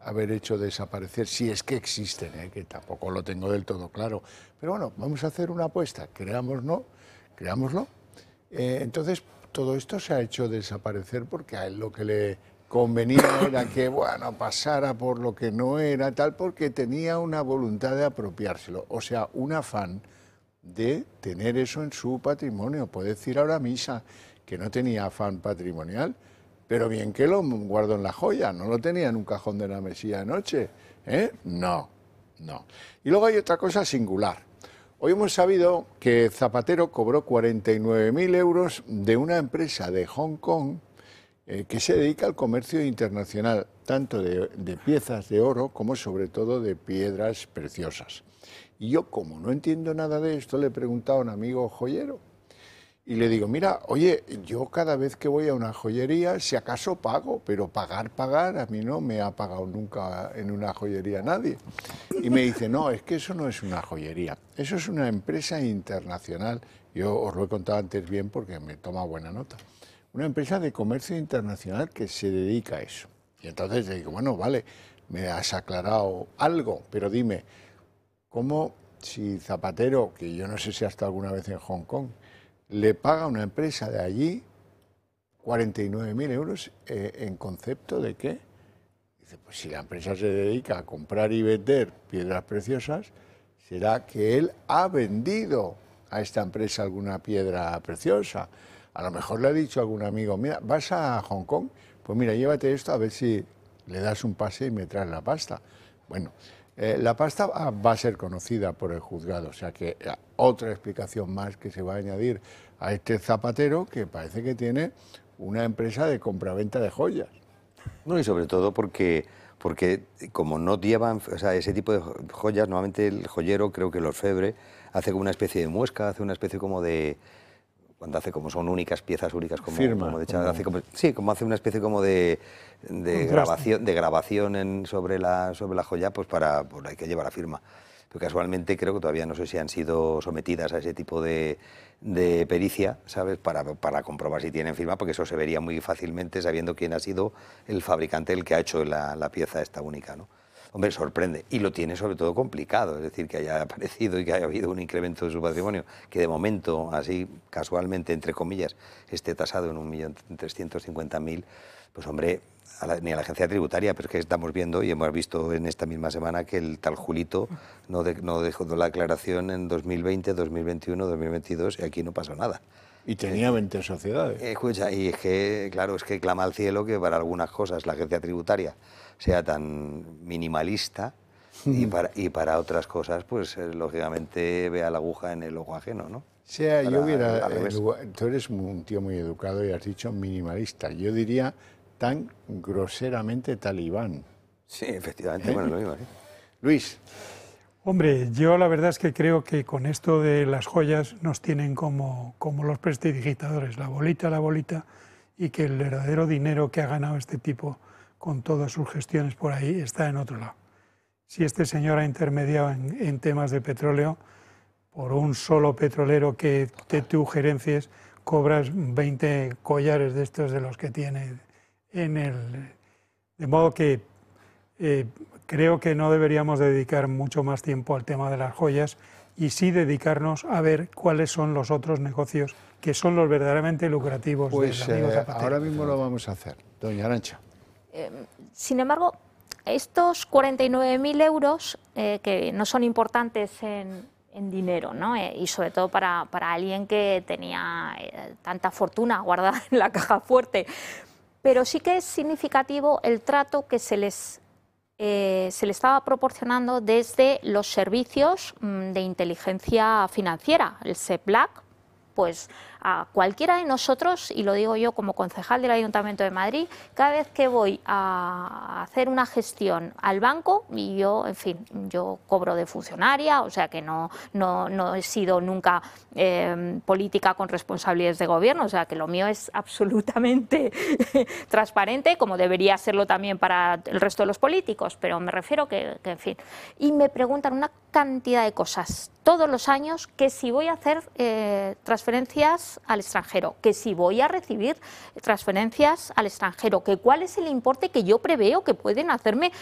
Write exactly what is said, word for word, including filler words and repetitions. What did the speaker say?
haber hecho desaparecer, si es que existen, ¿eh? Que tampoco lo tengo del todo claro. Pero bueno, vamos a hacer una apuesta, creámoslo, creámoslo. Eh, entonces, todo esto se ha hecho desaparecer porque a él lo que le convenía era que, bueno, pasara por lo que no era, tal, porque tenía una voluntad de apropiárselo, o sea, un afán de tener eso en su patrimonio. Puede decir ahora misa que no tenía afán patrimonial, pero bien que lo guardo en la joya, no lo tenía en un cajón de la mesilla de noche, ¿eh? No, no. Y luego hay otra cosa singular. Hoy hemos sabido que Zapatero cobró cuarenta y nueve mil euros de una empresa de Hong Kong eh, que se dedica al comercio internacional, tanto de, de piezas de oro como sobre todo de piedras preciosas. Y yo, como no entiendo nada de esto, le he preguntado a un amigo joyero y le digo, mira, oye, yo cada vez que voy a una joyería, si acaso pago, pero pagar, pagar, a mí no me ha pagado nunca en una joyería nadie. Y me dice, no, es que eso no es una joyería, eso es una empresa internacional. Yo os lo he contado antes bien porque me toma buena nota. Una empresa de comercio internacional que se dedica a eso. Y entonces le digo, bueno, vale, me has aclarado algo, pero dime, ¿cómo si Zapatero, que yo no sé si ha estado alguna vez en Hong Kong, le paga a una empresa de allí cuarenta y nueve mil euros eh, en concepto de qué? Dice, pues si la empresa se dedica a comprar y vender piedras preciosas, será que él ha vendido a esta empresa alguna piedra preciosa. A lo mejor le ha dicho a algún amigo, mira, ¿vas a Hong Kong? Pues mira, llévate esto a ver si le das un pase y me traes la pasta. Bueno, eh, la pasta va, va a ser conocida por el juzgado, o sea que eh, otra explicación más que se va a añadir a este Zapatero que parece que tiene una empresa de compraventa de joyas. No, y sobre todo porque, porque como no llevan, o sea, ese tipo de joyas, normalmente el joyero, creo que el orfebre, hace como una especie de muesca, hace una especie como de... cuando hace como son únicas, piezas únicas, como, Firma, como de como... Hace como, sí, como hace una especie como de, de grabación, de grabación en, sobre, la, sobre la joya, pues para, pues hay que llevar la firma. Pero casualmente creo que todavía no sé si han sido sometidas a ese tipo de, de pericia, ¿sabes? Para, para comprobar si tienen firma, porque eso se vería muy fácilmente sabiendo quién ha sido el fabricante, el que ha hecho la, la pieza esta única, ¿no? Hombre, sorprende. Y lo tiene sobre todo complicado, es decir, que haya aparecido y que haya habido un incremento de su patrimonio, que de momento, así casualmente, entre comillas, esté tasado en un millón trescientos cincuenta mil, pues hombre, a la, ni a la agencia tributaria, pero es que estamos viendo y hemos visto en esta misma semana que el tal Julito no, de, no dejó la aclaración en dos mil veinte, dos mil veintiuno, dos mil veintidós y aquí no pasó nada. Y tenía veinte sociedades. Escucha, y es que, claro, es que clama al cielo que para algunas cosas la agencia tributaria sea tan minimalista y para, y para otras cosas, pues eh, lógicamente vea la aguja en el ojo ajeno, ¿no? Sea, para, yo hubiera, lugar, tú eres un tío muy educado y has dicho minimalista, yo diría tan groseramente talibán. Sí, efectivamente, ¿eh? Bueno, lo mismo, ¿sí? Luis. Hombre, yo la verdad es que creo que con esto de las joyas nos tienen como, como los prestidigitadores, la bolita, la bolita, y que el verdadero dinero que ha ganado este tipo con todas sus gestiones por ahí está en otro lado. Si este señor ha intermediado en, en temas de petróleo, por un solo petrolero que te tú gerencies, cobras veinte collares de estos de los que tiene en el... De modo que eh, creo que no deberíamos dedicar mucho más tiempo al tema de las joyas y sí dedicarnos a ver cuáles son los otros negocios que son los verdaderamente lucrativos pues, del amigo eh, Zapatero. Ahora mismo lo vamos a hacer. Doña Arantxa. Eh, sin embargo, estos cuarenta y nueve mil euros, eh, que no son importantes en, en dinero, ¿no? Eh, y sobre todo para, para alguien que tenía eh, tanta fortuna guardada en la caja fuerte, pero sí que es significativo el trato que se les, eh, se les estaba proporcionando desde los servicios mmm, de inteligencia financiera, el SEPLAC. Pues a cualquiera de nosotros, y lo digo yo como concejal del Ayuntamiento de Madrid, cada vez que voy a hacer una gestión al banco, y yo, en fin, yo cobro de funcionaria, o sea que no, no, no he sido nunca eh, política con responsabilidades de gobierno, o sea que lo mío es absolutamente transparente, como debería serlo también para el resto de los políticos, pero me refiero que, que, en fin, y me preguntan una cantidad de cosas todos los años, que si voy a hacer eh, transferencias al extranjero, que si voy a recibir transferencias al extranjero, que cuál es el importe que yo preveo que pueden hacerme